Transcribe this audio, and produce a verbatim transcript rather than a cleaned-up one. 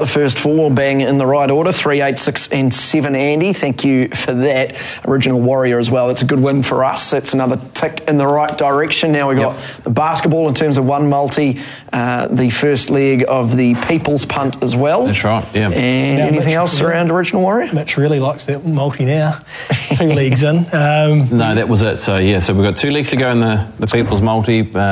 the first four, bang in the right order, three, eight, six and seven, Andy. Thank you for that. Original Warrior as well. That's a good win for us. That's another tick in the right direction. Now we've got yep. the basketball in terms of one multi, uh, the first leg of the People's Punt as well. That's right, yeah. And now, anything Mitch, else yeah. around Original Warrior? Mitch really likes that multi now. Two legs in. Um, no, that was it. So, yeah, so we've got two legs to go in the, the People's Multi. Uh,